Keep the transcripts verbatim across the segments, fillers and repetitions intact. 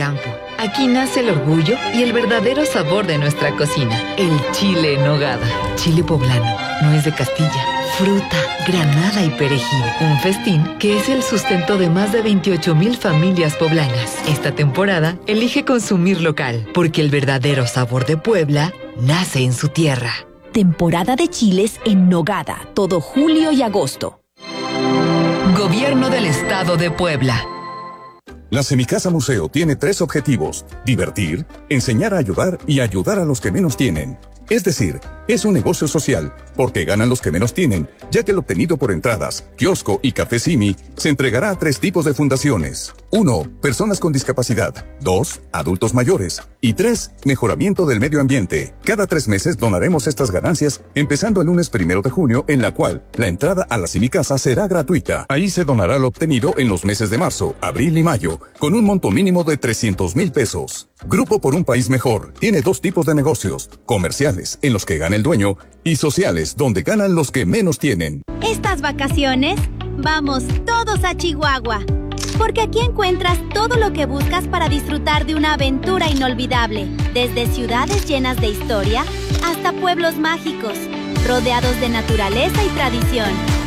campo. Aquí nace el orgullo y el verdadero sabor de nuestra cocina. El chile en nogada. Chile poblano, nuez de Castilla, fruta, granada y perejil. Un festín que es el sustento de más de veintiocho mil familias poblanas. Esta temporada, elige consumir local, porque el verdadero sabor de Puebla nace en su tierra. Temporada de chiles en nogada, todo julio y agosto. Gobierno del Estado de Puebla. La Semicasa Museo tiene tres objetivos: divertir, enseñar a ayudar y ayudar a los que menos tienen. Es decir, es un negocio social, porque ganan los que menos tienen, ya que lo obtenido por entradas, kiosco y café Simi se entregará a tres tipos de fundaciones. uno. Personas con discapacidad. dos. Adultos mayores. Y tres. Mejoramiento del medio ambiente. Cada tres meses donaremos estas ganancias, empezando el lunes primero de junio, en la cual la entrada a la Semicasa será gratuita. Ahí se donará lo obtenido en los meses de marzo, abril y mayo, con un monto mínimo de trescientos mil pesos. Grupo por un país mejor tiene dos tipos de negocios: comerciales, en los que gana el dueño, y sociales, donde ganan los que menos tienen. Estas vacaciones, vamos todos a Chihuahua, porque aquí encuentras todo lo que buscas para disfrutar de una aventura inolvidable, desde ciudades llenas de historia hasta pueblos mágicos, rodeados de naturaleza y tradición.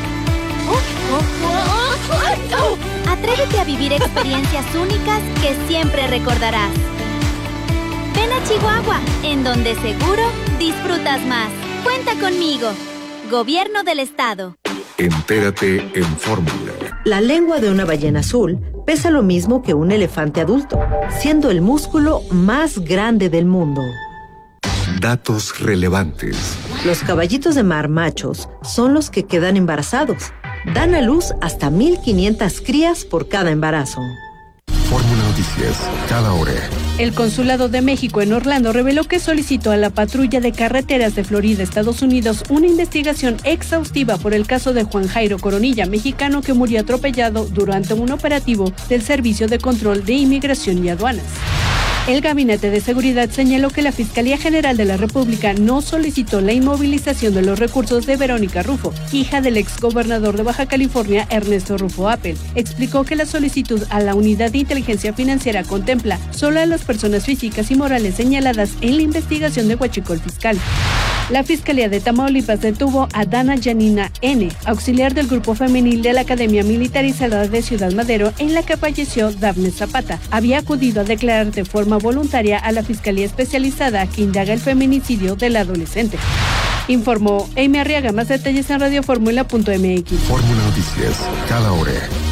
Atrévete a vivir experiencias únicas que siempre recordarás. Ven a Chihuahua, en donde seguro disfrutas más. Cuenta conmigo. Gobierno del Estado. Entérate en Fórmula. La lengua de una ballena azul pesa lo mismo que un elefante adulto, siendo el músculo más grande del mundo. Datos relevantes. Los caballitos de mar machos son los que quedan embarazados. Dan a luz hasta mil quinientas crías por cada embarazo. Fórmula Noticias, cada hora. El Consulado de México en Orlando reveló que solicitó a la Patrulla de Carreteras de Florida, Estados Unidos, una investigación exhaustiva por el caso de Juan Jairo Coronilla, mexicano que murió atropellado durante un operativo del Servicio de Control de Inmigración y Aduanas. El Gabinete de Seguridad señaló que la Fiscalía General de la República no solicitó la inmovilización de los recursos de Verónica Rufo, hija del exgobernador de Baja California, Ernesto Rufo Appel. Explicó que la solicitud a la Unidad de Inteligencia Financiera contempla solo a las personas físicas y morales señaladas en la investigación de Huachicol Fiscal. La Fiscalía de Tamaulipas detuvo a Dana Janina N., auxiliar del grupo femenil de la Academia Militarizada de Ciudad Madero, en la que falleció Dafne Zapata. Había acudido a declarar de forma voluntaria a la Fiscalía Especializada que indaga el feminicidio del adolescente. Informó Amy Arriaga. Más detalles en radio fórmula punto m x. Fórmula Noticias, cada hora.